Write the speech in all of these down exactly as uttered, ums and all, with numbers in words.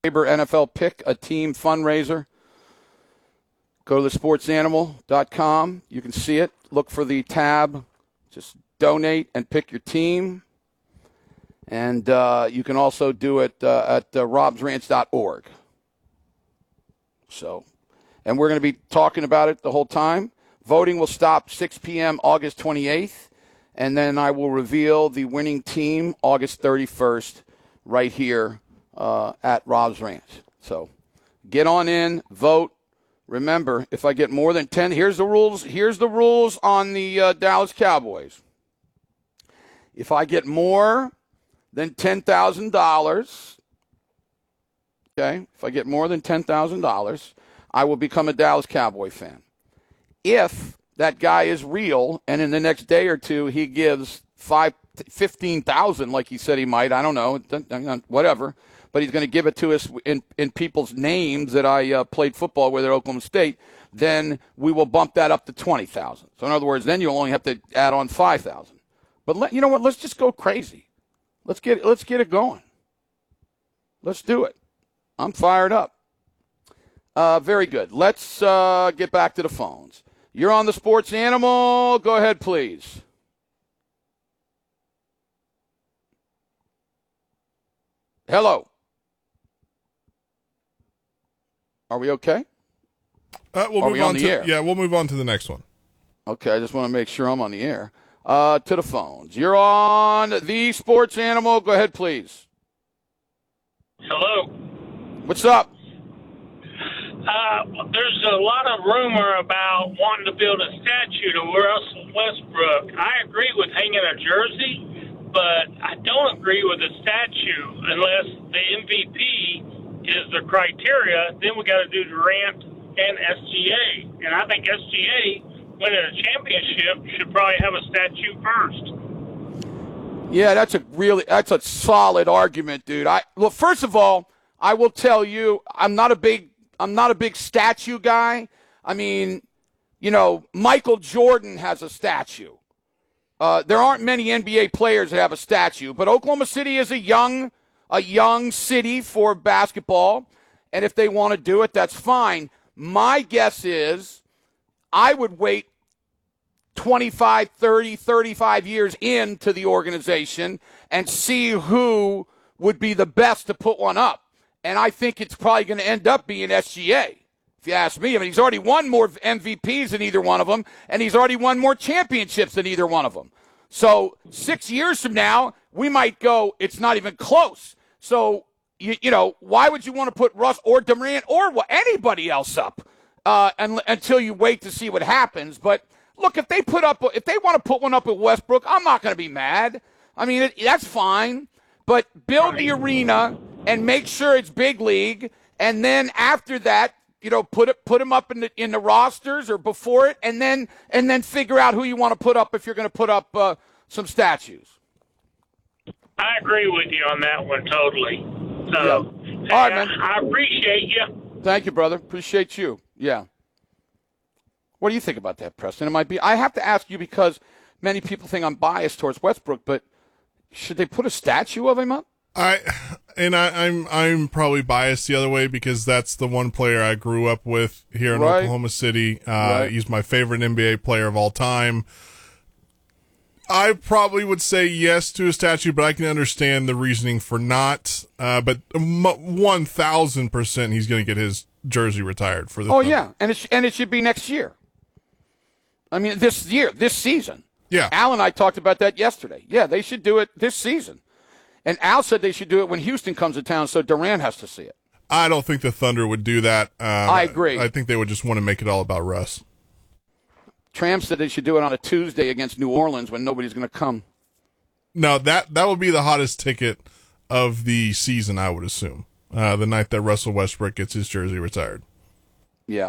N F L Pick a Team fundraiser. Go to the sports animal dot com. You can see it. Look for the tab. Just donate and pick your team. And uh, you can also do it uh, at uh, robs ranch dot org. So, and we're going to be talking about it the whole time. Voting will stop six p.m. August twenty-eighth. And then I will reveal the winning team August thirty-first right here uh, at Rob's Ranch. So get on in, vote. Remember, if I get more than ten, here's the rules. Here's the rules on the uh, Dallas Cowboys. If I get more than ten thousand dollars, okay, if I get more than ten thousand dollars, I will become a Dallas Cowboy fan. If that guy is real, and in the next day or two he gives five, fifteen thousand, like he said he might. I don't know, whatever. But he's going to give it to us in, in people's names that I uh, played football with at Oklahoma State. Then we will bump that up to twenty thousand. So in other words, then you only have to add on five thousand. But let, you know what? Let's just go crazy. Let's get let's get it going. Let's do it. I'm fired up. Uh, very good. Let's uh, get back to the phones. You're on the Sports Animal. Go ahead, please. Hello. Are we okay? Uh, we'll Are move we on, on the to air? Yeah, we'll move on to the next one. Okay, I just want to make sure I'm on the air. Uh, to the phones. You're on the Sports Animal. Go ahead, please. Hello. What's up? Uh, there's a lot of rumor about wanting to build a statue to Russell Westbrook. I agree with hanging a jersey, but I don't agree with a statue unless the M V P is the criteria. Then we got to do Durant and S G A. And I think S G A, winning a championship, should probably have a statue first. Yeah, that's a really that's a solid argument, dude. I well, first of all, I will tell you, I'm not a big I'm not a big statue guy. I mean, you know, Michael Jordan has a statue. Uh, there aren't many N B A players that have a statue, but Oklahoma City is a young a young city for basketball, and if they want to do it, that's fine. My guess is I would wait twenty-five, thirty, thirty-five years into the organization and see who would be the best to put one up. And I think it's probably going to end up being S G A, if you ask me. I mean, he's already won more M V Ps than either one of them, and he's already won more championships than either one of them. So six years from now, we might go, it's not even close. So, you, you know, why would you want to put Russ or Durant or anybody else up uh, and, until you wait to see what happens? But look, if they put up, if they want to put one up at Westbrook, I'm not going to be mad. I mean, it, that's fine. But build the arena and make sure it's big league, and then after that, you know, put it, put them up in the in the rosters or before it, and then and then figure out who you want to put up if you're going to put up uh, some statues. I agree with you on that one totally. So, yeah. All right, man. I, I appreciate you. Thank you, brother. Appreciate you. Yeah. What do you think about that, Preston? It might be. I have to ask you because many people think I'm biased towards Westbrook, but should they put a statue of him up? I and I, I'm I'm probably biased the other way because that's the one player I grew up with here in right. Oklahoma City. Uh, right. He's my favorite N B A player of all time. I probably would say yes to a statue, but I can understand the reasoning for not. Uh, but one thousand percent, he's going to get his jersey retired for the. Oh Thunder. yeah, and it sh- and it should be next year. I mean, this year, this season. Yeah. Al and I talked about that yesterday. Yeah, they should do it this season. And Al said they should do it when Houston comes to town, so Durant has to see it. I don't think the Thunder would do that. Uh, I agree. I think they would just want to make it all about Russ. Tram said they should do it on a Tuesday against New Orleans when nobody's going to come. No, that that would be the hottest ticket of the season, I would assume. Uh, the night that Russell Westbrook gets his jersey retired. Yeah.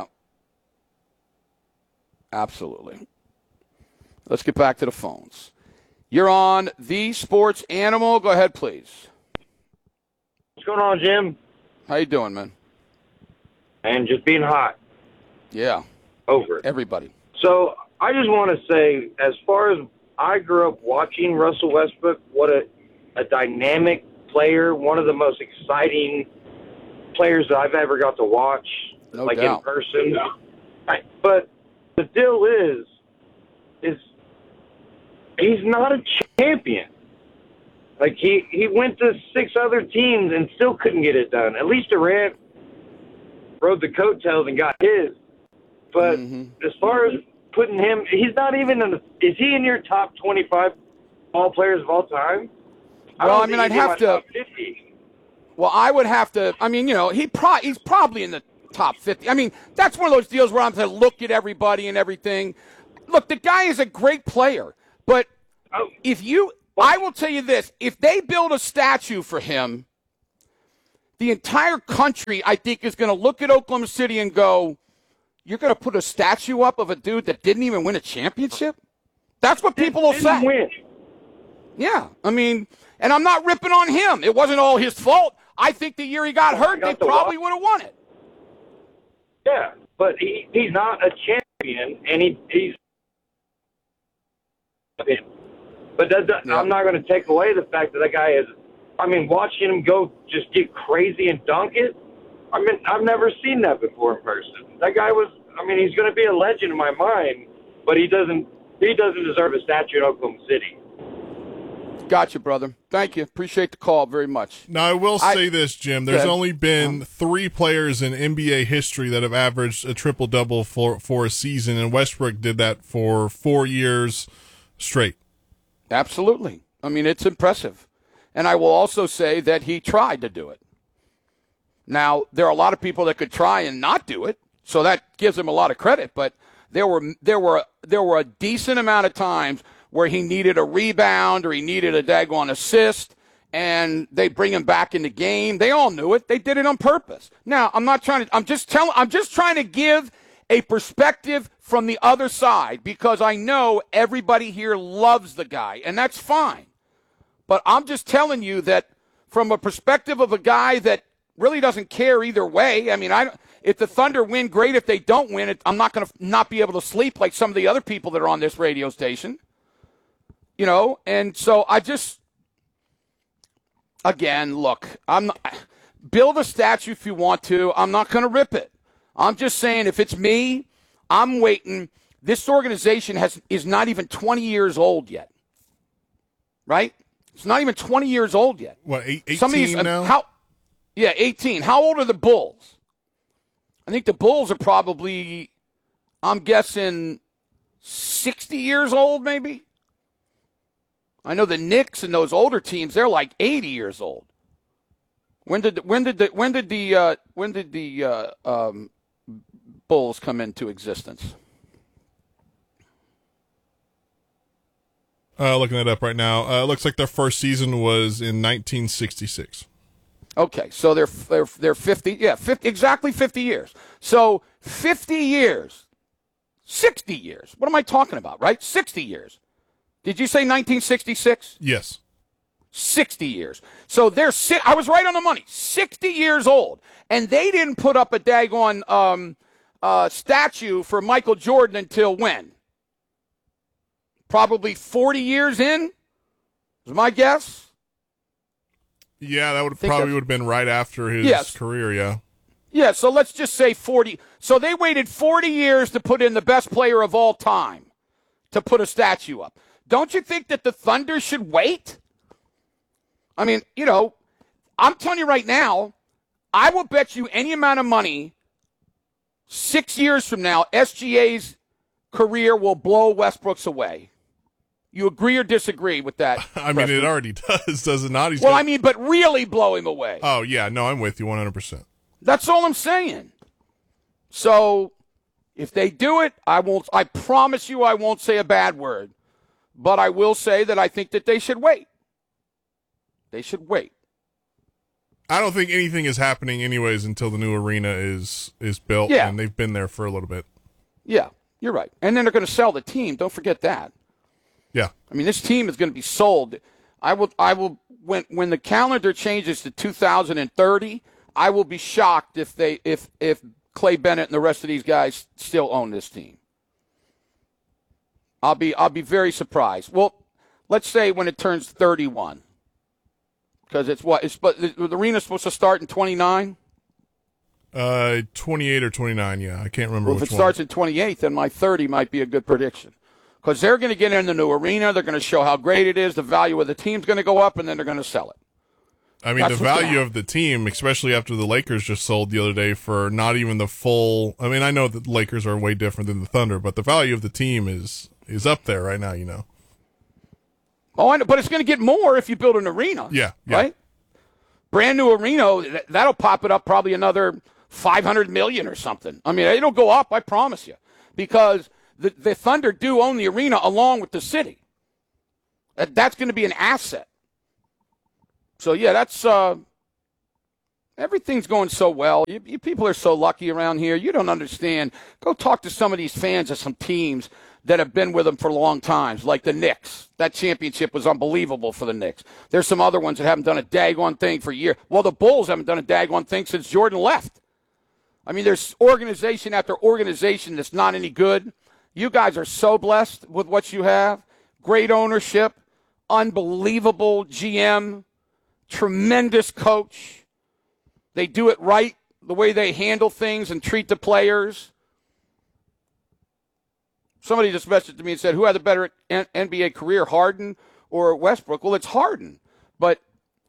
Absolutely. Let's get back to the phones. You're on the Sports Animal. Go ahead, please. What's going on, Jim? How you doing, man? And just being hot. Yeah. Over it. Everybody. So I just want to say, as far as I grew up watching Russell Westbrook, what a, a dynamic player, one of the most exciting players that I've ever got to watch, No like doubt. in person. I, but the deal is, is he's not a champion. Like he, he went to six other teams and still couldn't get it done. At least Durant rode the coattails and got his. But Mhm. as far as putting him, he's not even in the, is he in your top twenty-five ball players of all time? Well, don't I mean, think I'd he's in have my to- top fifty. Well, I would have to. I mean, you know, he pro- he's probably in the top fifty. I mean, that's one of those deals where I'm going to look at everybody and everything. Look, the guy is a great player, but Oh. if you, I will tell you this: if they build a statue for him, the entire country, I think, is going to look at Oklahoma City and go, "You're going to put a statue up of a dude that didn't even win a championship?" That's what people will Didn't say. win. Yeah, I mean, and I'm not ripping on him. It wasn't all his fault. I think the year he got hurt, got they the probably loss. would have won it. Yeah, but he, he's not a champion, and he, he's. But that, that, Yeah. I'm not going to take away the fact that that guy is. I mean, watching him go just get crazy and dunk it. I mean, I've never seen that before in person. That guy was. I mean, he's going to be a legend in my mind, but he doesn't. He doesn't deserve a statue in Oklahoma City. Gotcha, brother. Thank you. Appreciate the call very much. Now, I will I- say this, Jim. There's Good. only been three players in N B A history that have averaged a triple-double for, for a season, and Westbrook did that for four years straight. Absolutely. I mean, it's impressive. And I will also say that he tried to do it. Now, there are a lot of people that could try and not do it, so that gives him a lot of credit, but there were there were there were a decent amount of times where he needed a rebound or he needed a daggone assist, and they bring him back in the game. They all knew it. They did it on purpose. Now, I'm not trying to I'm just telling I'm just trying to give a perspective from the other side because I know everybody here loves the guy, and that's fine. But I'm just telling you that from a perspective of a guy that really doesn't care either way. I mean, I if the Thunder win, great. If they don't win, it, I'm not going to not be able to sleep like some of the other people that are on this radio station. You know, and so I just, again, look, I'm not, build a statue if you want to. I'm not going to rip it. I'm just saying if it's me, I'm waiting. This organization has is not even twenty years old yet, right? It's not even twenty years old yet. What, eight, eighteen Some of these, now? How, yeah, eighteen. How old are the Bulls? I think the Bulls are probably, I'm guessing, sixty years old, maybe. I know the Knicks and those older teams, they're like eighty years old. When did when did the when did the uh, when did the uh, um, Bulls come into existence? Uh, looking it up right now. Uh, it looks like their first season was in nineteen sixty-six. Okay, so they're they're they're fifty, yeah, fifty, exactly fifty years. So fifty years, sixty years. What am I talking about? Right, sixty years. Did you say nineteen sixty-six? Yes. sixty years. So they're si- I was right on the money. sixty years old, and they didn't put up a daggone um, uh, statue for Michael Jordan until when? Probably forty years in. Is my guess. Yeah, that would Think probably that's- would have been right after his Yes. career, yeah. Yeah, so let's just say forty. So they waited forty years to put in the best player of all time to put a statue up. Don't you think that the Thunder should wait? I mean, you know, I'm telling you right now, I will bet you any amount of money six years from now, S G A's career will blow Westbrook's away. You agree or disagree with that? I mean, Preston? it already does, does it not? He's Well, got- I mean, but really blow him away. Oh, yeah, no, I'm with you one hundred percent. That's all I'm saying. So if they do it, I won't. I promise you, I won't say a bad word. But I will say that I think that they should wait. They should wait. I don't think anything is happening anyways until the new arena is is built, Yeah. and they've been there for a little bit. Yeah, you're right. And then they're going to sell the team. Don't forget that. Yeah. I mean, this team is going to be sold. I will. I will. When when the calendar changes to two thousand thirty, I will be shocked if they if if Clay Bennett and the rest of these guys still own this team. I'll be I'll be very surprised. Well, let's say when it turns thirty-one, because it's what it's but the, the arena's supposed to start in twenty-nine. Uh, twenty-eight or twenty-nine, yeah. I can't remember Well, if which it one. starts at twenty-eight, then my thirty might be a good prediction. Because they're going to get in the new arena. They're going to show how great it is. The value of the team's going to go up, and then they're going to sell it. I mean, That's the what's value gonna of the team, especially after the Lakers just sold the other day for not even the full. I mean, I know that the Lakers are way different than the Thunder, but the value of the team is is up there right now, you know. Oh, I know, but it's going to get more if you build an arena. Yeah, yeah. Right? Brand new arena, that'll pop it up probably another five hundred million dollars or something. I mean, it'll go up, I promise you, because the, the Thunder do own the arena along with the city. That, that's going to be an asset. So, yeah, that's uh, – everything's going so well. You, you people are so lucky around here. You don't understand. Go talk to some of these fans of some teams that have been with them for long times, like the Knicks. That championship was unbelievable for the Knicks. There's some other ones that haven't done a daggone thing for years. Well, the Bulls haven't done a daggone thing since Jordan left. I mean, there's organization after organization that's not any good. You guys are so blessed with what you have. Great ownership, unbelievable G M, tremendous coach. They do it right, the way they handle things and treat the players. Somebody just messaged me and said, who had the better N B A career, Harden or Westbrook? Well, it's Harden. But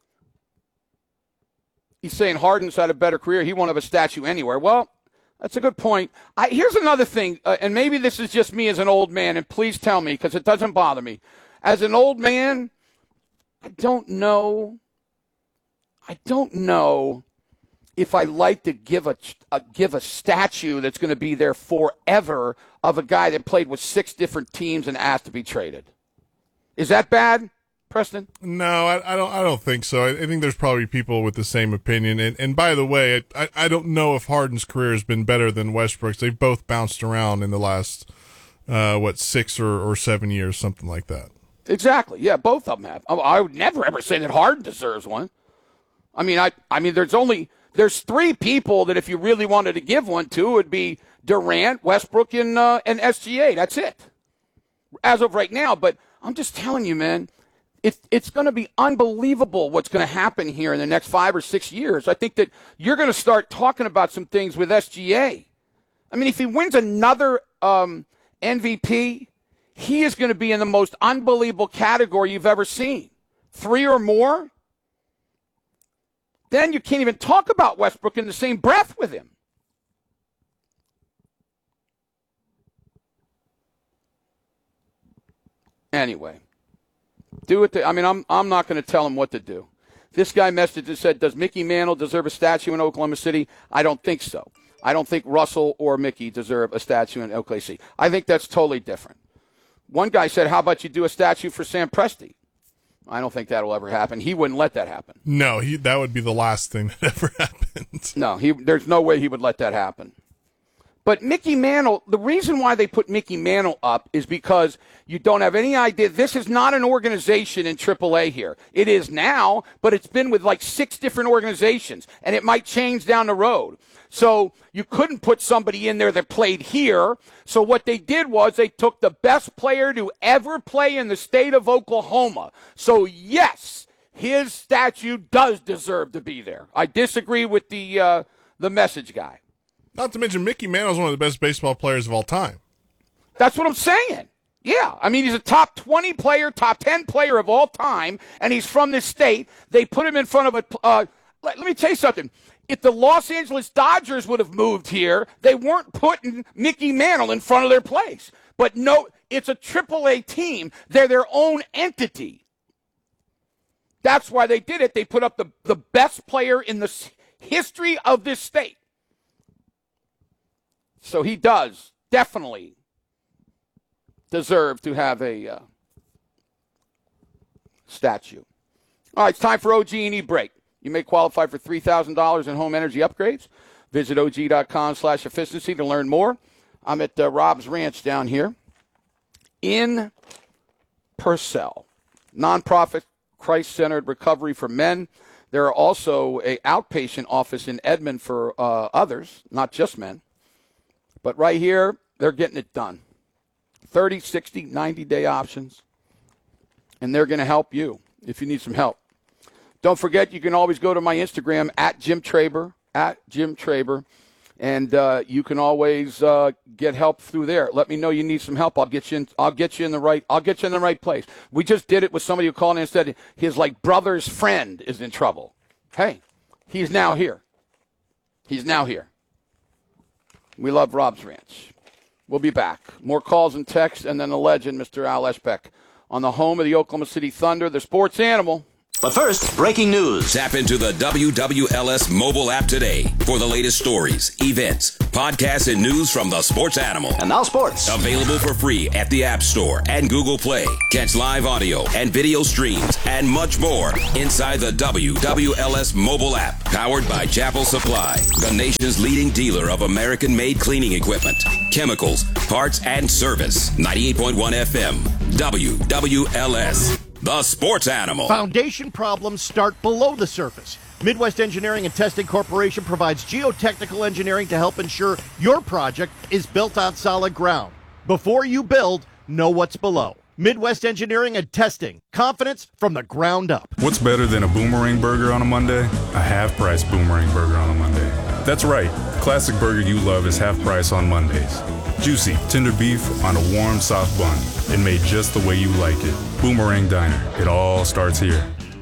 he's saying Harden's had a better career. He won't have a statue anywhere. Well, that's a good point. I, here's another thing, uh, and maybe this is just me as an old man, and please tell me because it doesn't bother me. As an old man, I don't know. I don't know if I like to give a, a give a statue that's going to be there forever of a guy that played with six different teams and asked to be traded. Is that bad, Preston? No, I, I don't. I don't think so. I, I think there's probably people with the same opinion. And, and by the way, I, I don't know if Harden's career has been better than Westbrook's. They've both bounced around in the last, uh, what, six or, or seven years, something like that. Exactly. Yeah, both of them have. I would never ever say that Harden deserves one. I mean, I. I mean, there's only there's three people that if you really wanted to give one to, it would be Durant, Westbrook, and uh, and S G A. That's it, as of right now. But I'm just telling you, man. It, it's going to be unbelievable what's going to happen here in the next five or six years. I think that you're going to start talking about some things with S G A. I mean, if he wins another um, M V P, he is going to be in the most unbelievable category you've ever seen. Three or more, then you can't even talk about Westbrook in the same breath with him. Anyway. Do it. To, I mean, I'm I'm not going to tell him what to do. This guy messaged and said, does Mickey Mantle deserve a statue in Oklahoma City? I don't think so. I don't think Russell or Mickey deserve a statue in Oklahoma City. I think that's totally different. One guy said, how about you do a statue for Sam Presti? I don't think that will ever happen. He wouldn't let that happen. No, he, that would be the last thing that ever happened. No, he, there's no way he would let that happen. But Mickey Mantle, the reason why they put Mickey Mantle up is because you don't have any idea. This is not an organization in triple A here. It is now, but it's been with like six different organizations, and it might change down the road. So you couldn't put somebody in there that played here. So what they did was they took the best player to ever play in the state of Oklahoma. So, yes, his statue does deserve to be there. I disagree with the uh, the message guy. Not to mention, Mickey Mantle is one of the best baseball players of all time. That's what I'm saying. Yeah. I mean, he's a top twenty player, top ten player of all time, and he's from this state. They put him in front of a uh, – let, let me tell you something. If the Los Angeles Dodgers would have moved here, they weren't putting Mickey Mantle in front of their place. But no, it's a triple A team. They're their own entity. That's why they did it. They put up the, the best player in the history of this state. So he does definitely deserve to have a uh, statue. All right, it's time for O G and E break. You may qualify for three thousand dollars in home energy upgrades. Visit O G dot com slash efficiency to learn more. I'm at uh, Rob's Ranch down here in Purcell. Nonprofit, Christ-centered recovery for men. There are also a outpatient office in Edmond for uh, others, not just men. But right here, they're getting it done. thirty, sixty, ninety-day options. And they're going to help you if you need some help. Don't forget, you can always go to my Instagram, at Jim Traber, at Jim Traber. And uh, you can always uh, get help through there. Let me know you need some help. I'll get you in. I'll get you in the right. I'll get you in the right place. We just did it with somebody who called in and said his like brother's friend is in trouble. Hey, he's now here. He's now here. We love Rob's Ranch. We'll be back. More calls and texts, and then the legend, Mister Al Eshbeck, on the home of the Oklahoma City Thunder, the sports animal. But first, breaking news. Tap into the W W L S mobile app today for the latest stories, events, podcasts, and news from the sports animal. And now sports. Available for free at the App Store and Google Play. Catch live audio and video streams and much more inside the W W L S mobile app. Powered by Chapel Supply, the nation's leading dealer of American-made cleaning equipment, chemicals, parts, and service. ninety-eight point one F M, W W L S. The sports animal. Foundation problems start below the surface. Midwest Engineering and Testing Corporation provides geotechnical engineering to help ensure your project is built on solid ground. Before you build, know what's below. Midwest Engineering and Testing. Confidence from the ground up. What's better than a boomerang burger on a Monday? A half-price boomerang burger on a Monday. That's right. The classic burger you love is half price on Mondays. Juicy, tender beef on a warm, soft bun. And made just the way you like it. Boomerang Diner. It all starts here.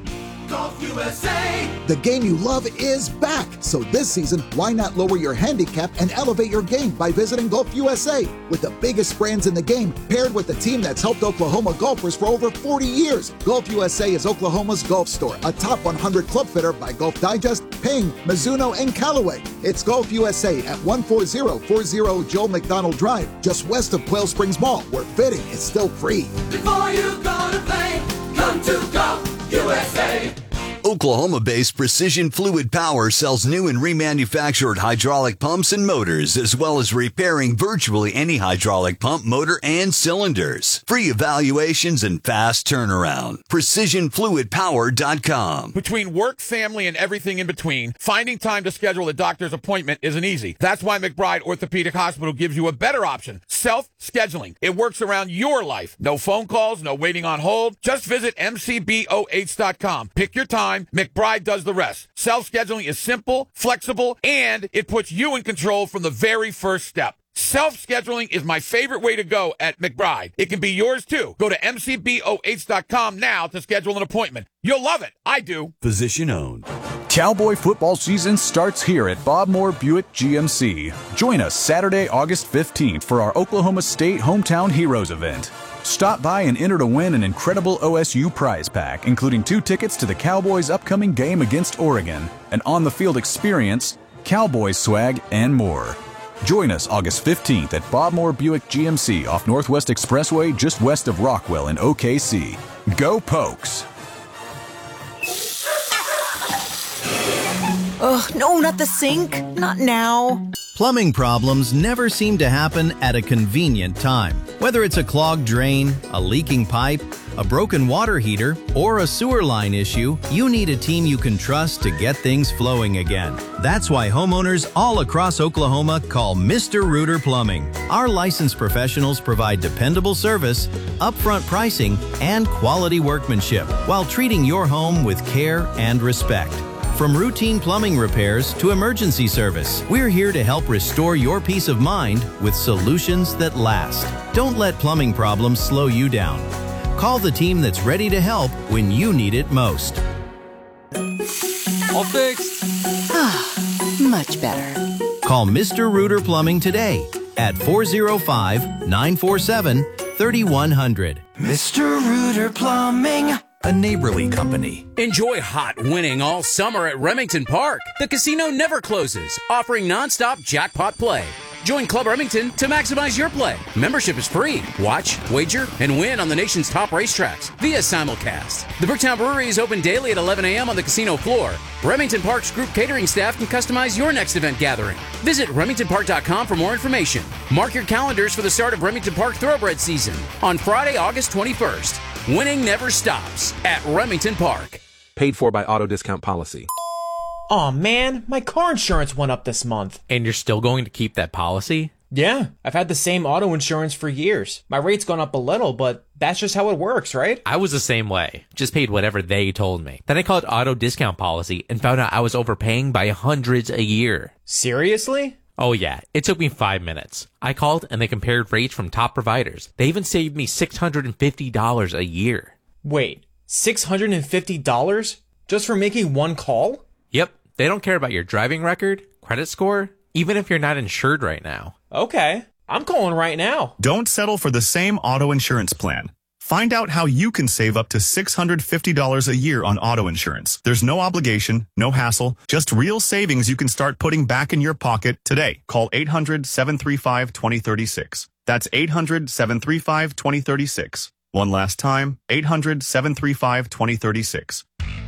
Golf U S A! The game you love is back. So this season, why not lower your handicap and elevate your game by visiting Golf U S A? With the biggest brands in the game, paired with the team that's helped Oklahoma golfers for over forty years. Golf U S A is Oklahoma's golf store, a top one hundred club fitter by Golf Digest, Ping, Mizuno, and Callaway. It's Golf U S A at one four zero four zero Joel McDonald Drive, just west of Quail Springs Mall, where fitting is still free. Before you go to play, come to Golf U S A. Oklahoma-based Precision Fluid Power sells new and remanufactured hydraulic pumps and motors, as well as repairing virtually any hydraulic pump, motor, and cylinders. Free evaluations and fast turnaround. precision fluid power dot com. Between work, family, and everything in between, finding time to schedule a doctor's appointment isn't easy. That's why McBride Orthopedic Hospital gives you a better option, self-scheduling. It works around your life. No phone calls, no waiting on hold. Just visit M C B O H dot com. Pick your time. McBride does the rest. Self-scheduling is simple, flexible, and it puts you in control from the very first step. Self-scheduling is my favorite way to go at McBride. It can be yours, too. Go to M C B O H dot com now to schedule an appointment. You'll love it. I do. Physician owned. Cowboy football season starts here at Bob Moore Buick G M C. Join us Saturday, August fifteenth for our Oklahoma State Hometown Heroes event. Stop by and enter to win an incredible O S U prize pack, including two tickets to the Cowboys' upcoming game against Oregon, an on-the-field experience, Cowboys swag, and more. Join us August fifteenth at Bob Moore Buick G M C off Northwest Expressway just west of Rockwell in O K C. Go Pokes! Ugh, no, not the sink. Not now. Plumbing problems never seem to happen at a convenient time. Whether it's a clogged drain, a leaking pipe, a broken water heater, or a sewer line issue, you need a team you can trust to get things flowing again. That's why homeowners all across Oklahoma call Mister Rooter Plumbing. Our licensed professionals provide dependable service, upfront pricing, and quality workmanship while treating your home with care and respect. From routine plumbing repairs to emergency service, we're here to help restore your peace of mind with solutions that last. Don't let plumbing problems slow you down. Call the team that's ready to help when you need it most. All fixed. Ah, much better. Call Mister Rooter Plumbing today at four oh five, nine four seven, three one zero zero. Mister Rooter Plumbing. A neighborly company. Enjoy hot winning all summer at Remington Park. The casino never closes, offering nonstop jackpot play. Join Club Remington to maximize your play. Membership is free. Watch, wager, and win on the nation's top racetracks via simulcast. The Bricktown Brewery is open daily at eleven a.m. on the casino floor. Remington Park's group catering staff can customize your next event gathering. Visit remington park dot com for more information. Mark your calendars for the start of Remington Park Thoroughbred season on Friday, August twenty-first. Winning never stops at Remington Park. Paid for by Auto Discount Policy. Aw, man, my car insurance went up this month. And you're still going to keep that policy? Yeah, I've had the same auto insurance for years. My rate's gone up a little, but that's just how it works, right? I was the same way. Just paid whatever they told me. Then I called Auto Discount Policy and found out I was overpaying by hundreds a year. Seriously? Oh yeah, it took me five minutes. I called and they compared rates from top providers. They even saved me six hundred fifty dollars a year. Wait, six hundred fifty dollars just for making one call? Yep, they don't care about your driving record, credit score, even if you're not insured right now. Okay, I'm calling right now. Don't settle for the same auto insurance plan. Find out how you can save up to six hundred fifty dollars a year on auto insurance. There's no obligation, no hassle, just real savings you can start putting back in your pocket today. Call eight hundred, seven three five, two zero three six. That's eight hundred, seven three five, two zero three six. One last time, eight hundred, seven three five, two zero three six.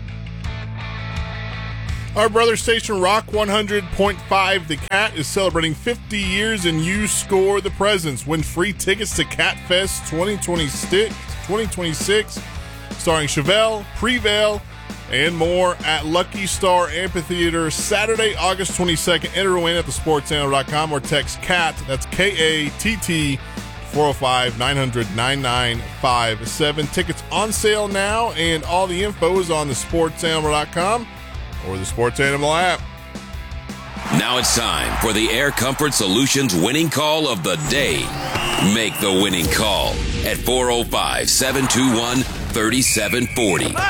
Our brother station Rock one hundred point five The Cat is celebrating fifty years, and you score the presents. Win free tickets to Cat Fest twenty twenty-six, starring Chevelle, Prevail, and more at Lucky Star Amphitheater Saturday, August twenty-second. Enter to win at the sports animal dot com or text CAT, that's K A T T, four oh five, nine hundred, nine nine five seven. Tickets on sale now, and all the info is on the sports animal dot com or the Sports Animal app. Now it's time for the Air Comfort Solutions winning call of the day. Make the winning call at four oh five, seven two one, three seven four oh.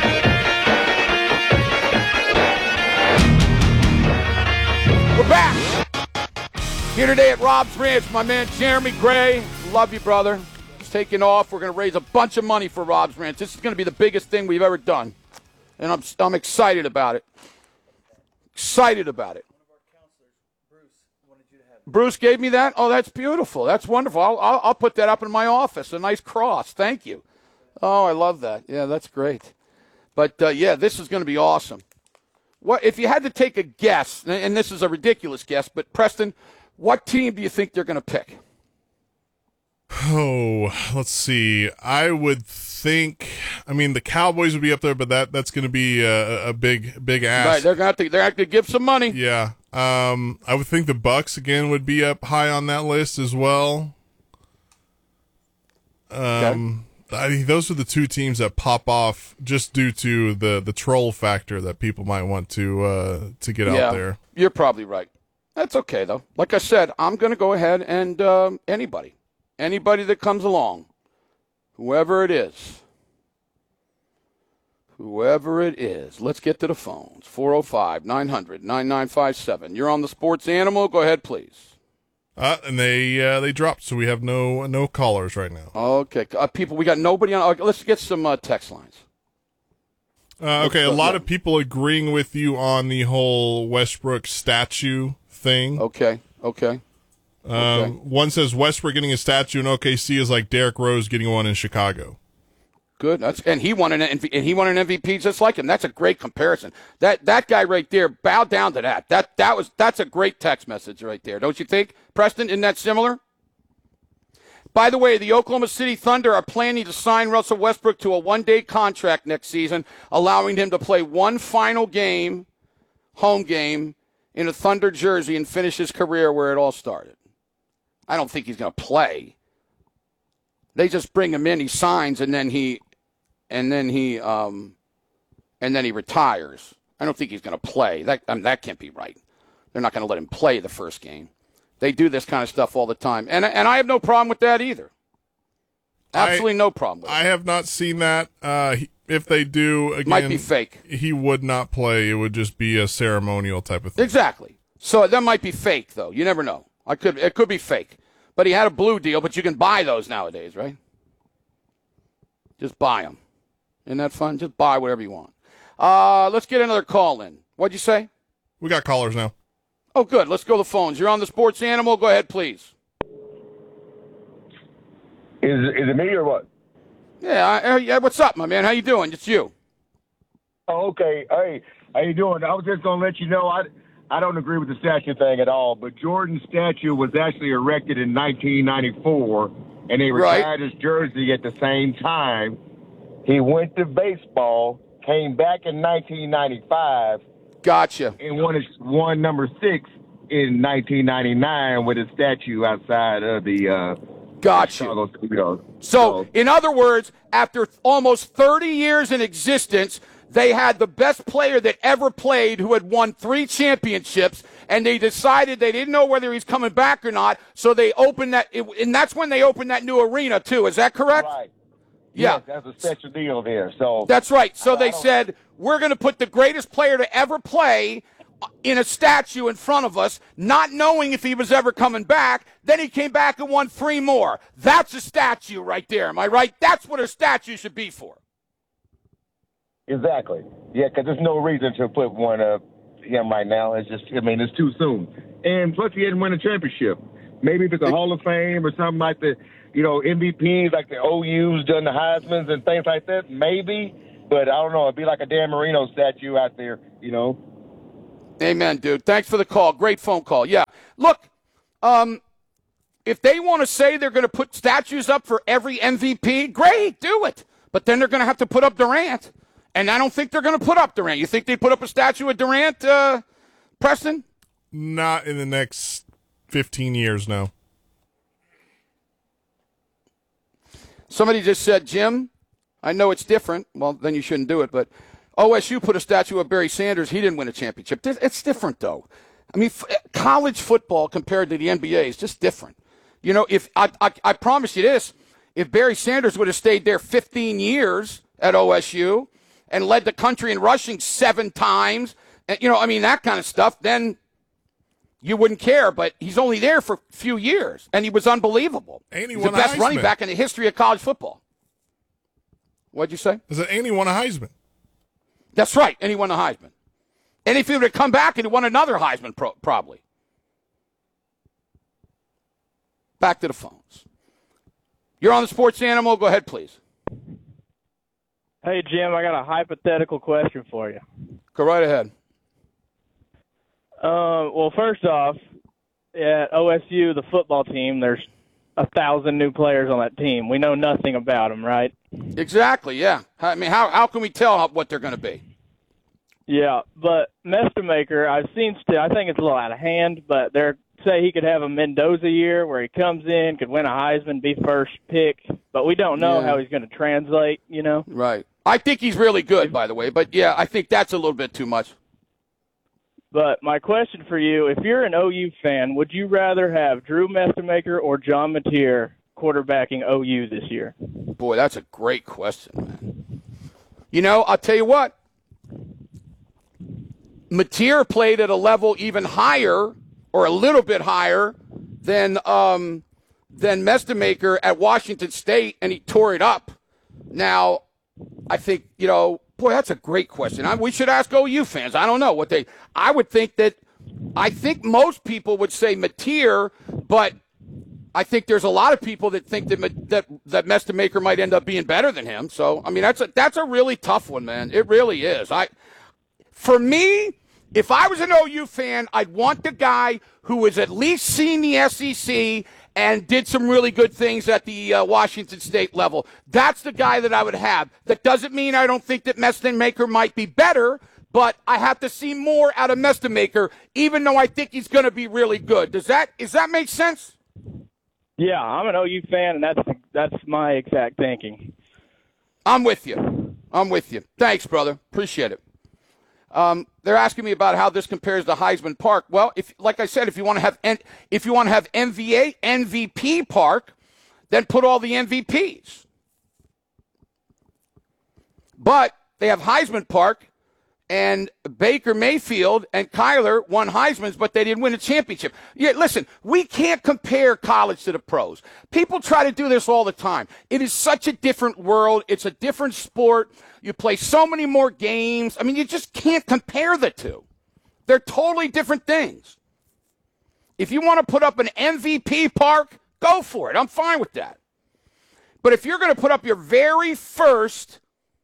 We're back. Here today at Rob's Ranch, my man Jeremy Gray. Love you, brother. He's taking off. We're going to raise a bunch of money for Rob's Ranch. This is going to be the biggest thing we've ever done. And I'm I'm excited about it. Excited about it. Bruce gave me that? Oh, that's beautiful. That's wonderful. I'll, I'll, I'll put that up in my office. A nice cross. Thank you. Oh, I love that. Yeah, that's great. But, uh, yeah, this is going to be awesome. What if you had to take a guess, and this is a ridiculous guess, but, Preston, what team do you think they're going to pick? Oh, let's see. I would think. I mean, the Cowboys would be up there, but that that's going to be a, a big, big ask. Right, they're going to they're going to give some money. Yeah. Um, I would think the Bucks again would be up high on that list as well. Um, okay. I think those are the two teams that pop off just due to the the troll factor that people might want to uh, to get yeah, out there. You're probably right. That's okay though. Like I said, I'm going to go ahead and um, anybody. Anybody that comes along, whoever it is, whoever it is, let's get to the phones. four oh five, nine hundred, nine nine five seven. You're on the Sports Animal. Go ahead, please. Uh, and they uh, they dropped, so we have no no callers right now. Okay, uh, people, we got nobody on. Okay, let's get some uh, text lines. Uh, okay, a lot of people agreeing with you on the whole Westbrook statue thing. Okay, okay. Um, okay. One says Westbrook getting a statue in O K C is like Derrick Rose getting one in Chicago. Good. That's and he won an and he won an M V P just like him. That's a great comparison. That that guy right there, bow down to that. That that was that's a great text message right there. Don't you think, Preston? Isn't that similar? By the way, the Oklahoma City Thunder are planning to sign Russell Westbrook to a one-day contract next season, allowing him to play one final game, home game, in a Thunder jersey and finish his career where it all started. I don't think he's going to play. They just bring him in, he signs, and then he, and then he, um, and then he retires. I don't think he's going to play. That I mean, that can't be right. They're not going to let him play the first game. They do this kind of stuff all the time, and and I have no problem with that either. Absolutely I, no problem with it. I have not seen that. Uh, he, if they do, again, might be fake. He would not play. It would just be a ceremonial type of thing. Exactly. So that might be fake, though. You never know. I could. It could be fake. But he had a blue deal, but you can buy those nowadays, right? Just buy them. Isn't that fun? Just buy whatever you want. Uh, let's get another call in. What'd you say? We got callers now. Oh, good. Let's go to the phones. You're on the Sports Animal. Go ahead, please. Is is it me or what? Yeah. I, yeah. What's up, my man? How you doing? It's you. Oh, okay. Hey, how you doing? I was just gonna let you know I. I don't agree with the statue thing at all, but Jordan's statue was actually erected in nineteen ninety-four, and he retired right. his jersey at the same time. He went to baseball, came back in nineteen ninety-five. Gotcha. And won, his, won number six in nineteen ninety-nine with a statue outside of the uh, Got you. Studios. So, in other words, after almost thirty years in existence, they had the best player that ever played who had won three championships, and they decided they didn't know whether he's coming back or not, so they opened that, and that's when they opened that new arena, too. Is that correct? Right. Yeah. Yes, that's a special deal there. So That's right. So they said, we're going to put the greatest player to ever play in a statue in front of us, not knowing if he was ever coming back. Then he came back and won three more. That's a statue right there. Am I right? That's what a statue should be for. Exactly. Yeah, because there's no reason to put one of him right now. It's just, I mean, it's too soon. And plus, he didn't win a championship. Maybe if it's a Hall of Fame or something like the, you know, M V Ps, like the O Us done the Heismans and things like that, maybe. But I don't know. It'd be like a Dan Marino statue out there, you know. Amen, dude. Thanks for the call. Great phone call. Yeah. Look, um, if they want to say they're going to put statues up for every M V P, great, do it. But then they're going to have to put up Durant. And I don't think they're going to put up Durant. You think they put up a statue of Durant, uh, Preston? Not in the next fifteen years, no. Somebody just said, Jim, I know it's different. Well, then you shouldn't do it. But O S U put a statue of Barry Sanders. He didn't win a championship. It's different, though. I mean, f- college football compared to the N B A is just different. You know, if I, I, I promise you this, if Barry Sanders would have stayed there fifteen years at O S U and led the country in rushing seven times, and, you know, I mean, that kind of stuff, then you wouldn't care. But he's only there for a few years, and he was unbelievable. And he he's won the a best Heisman. running back in the history of college football. What'd you say? Is that and he won a Heisman? That's right, and he won a Heisman. And if he would have come back and he won another Heisman, pro- probably. Back to the phones. You're on the Sports Animal. Go ahead, please. Hey, Jim, I got a hypothetical question for you. Go right ahead. Uh, well, first off, at O S U, the football team, there's a thousand new players on that team. We know nothing about them, right? Exactly, yeah. I mean, how how can we tell how, what they're going to be? Yeah, but Mestamaker, I've seen still, I think it's a little out of hand, but they're say he could have a Mendoza year where he comes in, could win a Heisman, be first pick, but we don't know Yeah. how he's going to translate, you know? Right. I think he's really good, by the way, but yeah, I think that's a little bit too much. But my question for you, if you're an O U fan, would you rather have Drew Mestamaker or John Mateer quarterbacking O U this year? Boy, that's a great question, man. You know, I'll tell you what. Mateer played at a level even higher or a little bit higher than um, than Mestamaker at Washington State, and he tore it up. Now, I think, you know, boy, that's a great question. I, we should ask O U fans. I don't know what they – I would think that – I think most people would say Mateer, but I think there's a lot of people that think that that, that Mestamaker might end up being better than him. So, I mean, that's a, that's a really tough one, man. It really is. I For me, if I was an O U fan, I'd want the guy who has at least seen the S E C and did some really good things at the uh, Washington State level. That's the guy that I would have. That doesn't mean I don't think that Mestamaker might be better, but I have to see more out of Mestamaker, even though I think he's going to be really good. Does that does that make sense? Yeah, I'm an O U fan, and that's that's my exact thinking. I'm with you. I'm with you. Thanks, brother. Appreciate it. Um, they're asking me about how this compares to Heisman Park. Well, if, like I said, if you want to have if you want to have M V A M V P Park, then put all the M V Ps. But they have Heisman Park, and Baker Mayfield and Kyler won Heismans, but they didn't win a championship. Yeah, listen, we can't compare college to the pros. People try to do this all the time. It is such a different world. It's a different sport. You play so many more games. I mean, you just can't compare the two. They're totally different things. If you want to put up an M V P park, go for it. I'm fine with that. But if you're going to put up your very first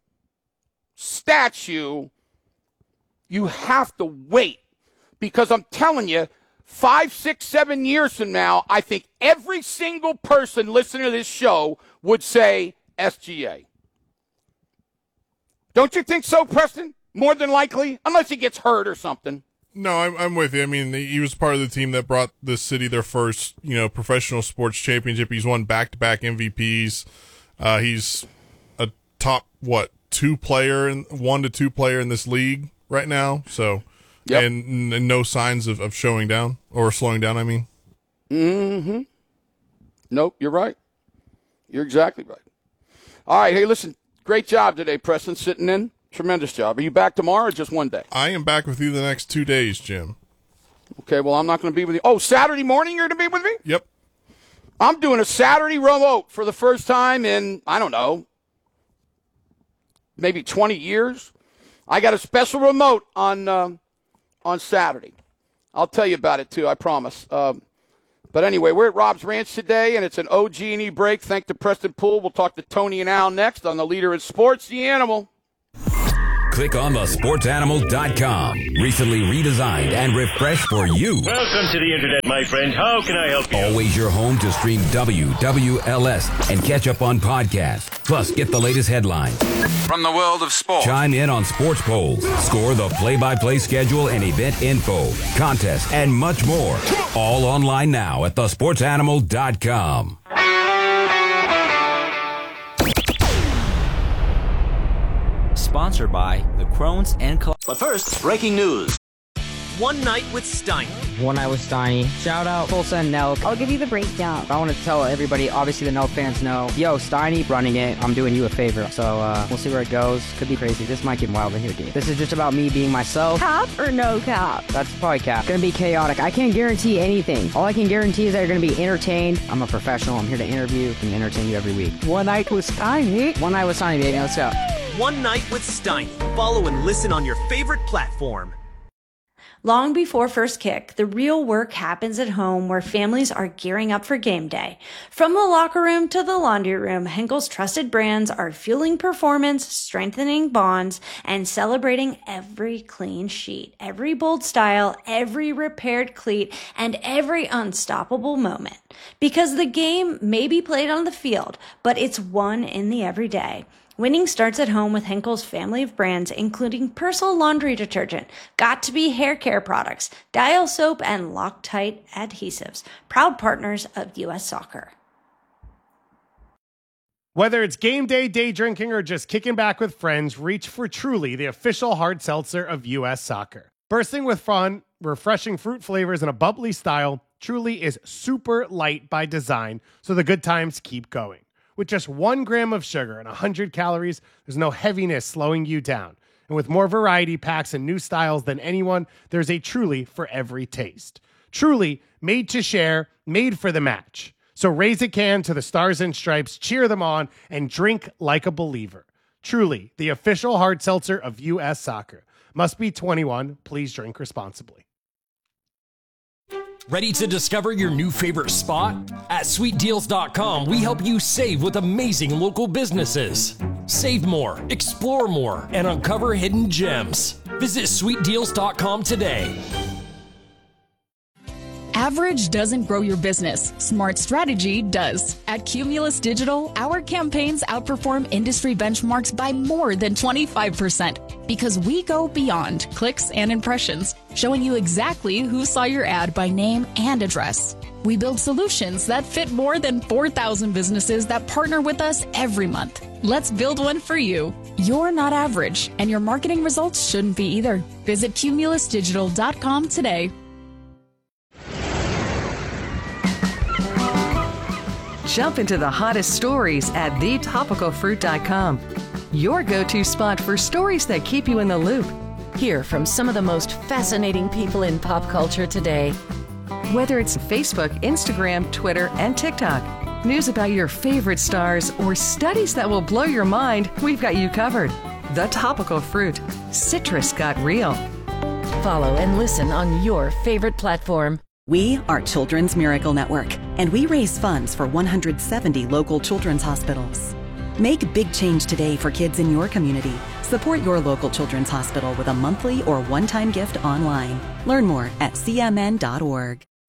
statue, you have to wait, because I'm telling you, five, six, seven years from now, I think every single person listening to this show would say S G A. Don't you think so, Preston? More than likely, unless he gets hurt or something. No, I'm, I'm with you. I mean, he was part of the team that brought the city their first, you know, professional sports championship. He's won back-to-back M V Ps. Uh, he's a top, what, two player, in, one to two player in this league right now. So, yep. and, and no signs of, of showing down or slowing down, I mean. Mm-hmm. Nope, you're right. You're exactly right. All right, hey, listen, great job today, Preston, sitting in. Tremendous job. Are you back tomorrow or just one day? I am back with you the next two days, Jim. Okay, well, I'm not going to be with you. Oh, Saturday morning you're going to be with me? Yep. I'm doing a Saturday remote for the first time in, I don't know, maybe twenty years. I got a special remote on uh, on Saturday. I'll tell you about it, too, I promise. Um, but anyway, we're at Rob's Ranch today, and it's an O G and E break. Thanks to Preston Poole. We'll talk to Tony and Al next on the Leader in Sports, The Animal. Click on the sports animal dot com. Recently redesigned and refreshed for you. Welcome to the internet, my friend. How can I help you? Always your home to stream W W L S and catch up on podcasts. Plus, get the latest headlines from the world of sports. Chime in on sports polls. Score the play-by-play schedule and event info, contests, and much more. All online now at the sports animal dot com. Sponsored by the Crohn's and Col- But first, breaking news. One Night with Steiny. One Night with Steiny. Shout out Tulsa and Nelk. I'll give you the breakdown. I want to tell everybody, obviously the Nelk fans know, yo, Steiny running it. I'm doing you a favor. So uh, we'll see where it goes. Could be crazy. This might get wild in here, dude. This is just about me being myself. Cap or no cap? That's probably cap. Gonna be chaotic. I can't guarantee anything. All I can guarantee is that you're gonna be entertained. I'm a professional. I'm here to interview and entertain you every week. One Night with Steiny. One Night with Steiny, baby. Let's go. One Night with Steiny. Follow and listen on your favorite platform. Long before first kick, the real work happens at home where families are gearing up for game day. From the locker room to the laundry room, Henkel's trusted brands are fueling performance, strengthening bonds, and celebrating every clean sheet, every bold style, every repaired cleat, and every unstoppable moment. Because the game may be played on the field, but it's won in the everyday. Winning starts at home with Henkel's family of brands, including Persil laundry detergent, Got2b hair care products, Dial soap, and Loctite adhesives. Proud partners of U S Soccer. Whether it's game day, day drinking, or just kicking back with friends, reach for Truly, the official hard seltzer of U S Soccer. Bursting with fun, refreshing fruit flavors, and a bubbly style, Truly is super light by design, so the good times keep going. With just one gram of sugar and one hundred calories, there's no heaviness slowing you down. And with more variety packs and new styles than anyone, there's a Truly for every taste. Truly, made to share, made for the match. So raise a can to the Stars and Stripes, cheer them on, and drink like a believer. Truly, the official hard seltzer of U S Soccer. Must be twenty-one. Please drink responsibly. Ready to discover your new favorite spot? At sweet deals dot com, we help you save with amazing local businesses. Save more, explore more, and uncover hidden gems. Visit sweet deals dot com today. Average doesn't grow your business. Smart strategy does. At Cumulus Digital, our campaigns outperform industry benchmarks by more than twenty-five percent because we go beyond clicks and impressions, showing you exactly who saw your ad by name and address. We build solutions that fit more than four thousand businesses that partner with us every month. Let's build one for you. You're not average, and your marketing results shouldn't be either. Visit cumulus digital dot com today. Jump into the hottest stories at the topical fruit dot com. Your go-to spot for stories that keep you in the loop. Hear from some of the most fascinating people in pop culture today. Whether it's Facebook, Instagram, Twitter, and TikTok, news about your favorite stars, or studies that will blow your mind, we've got you covered. The Topical Fruit. Citrus got real. Follow and listen on your favorite platform. We are Children's Miracle Network, and we raise funds for one hundred seventy local children's hospitals. Make big change today for kids in your community. Support your local children's hospital with a monthly or one-time gift online. Learn more at c m n dot org.